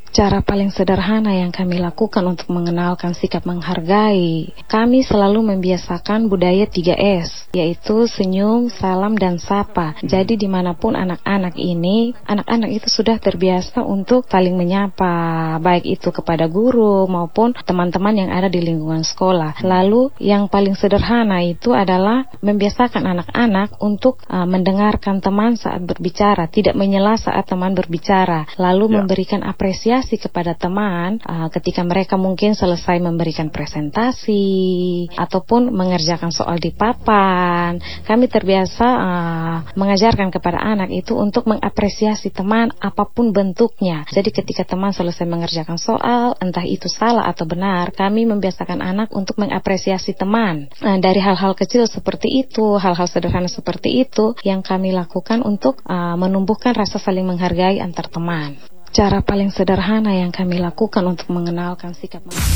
Cara paling sederhana yang kami lakukan untuk mengenalkan sikap menghargai, kami selalu membiasakan budaya 3S, yaitu senyum, salam, dan sapa. Jadi dimanapun anak-anak itu sudah terbiasa untuk saling menyapa, baik itu kepada guru maupun teman-teman yang ada di lingkungan sekolah. Lalu yang paling sederhana itu adalah membiasakan anak-anak untuk mendengarkan teman saat berbicara, tidak menyela saat teman berbicara, lalu memberikan apresiasi kepada teman ketika mereka mungkin selesai memberikan presentasi ataupun mengerjakan soal di papan. Kami terbiasa mengajarkan kepada anak itu untuk mengapresiasi teman apapun bentuknya. Jadi ketika teman selesai mengerjakan soal, entah itu salah atau benar, kami membiasakan anak untuk mengapresiasi teman. Dari hal-hal kecil seperti itu, hal-hal sederhana seperti itu yang kami lakukan untuk menumbuhkan rasa saling menghargai antar teman. Cara paling sederhana yang kami lakukan untuk mengenalkan sikap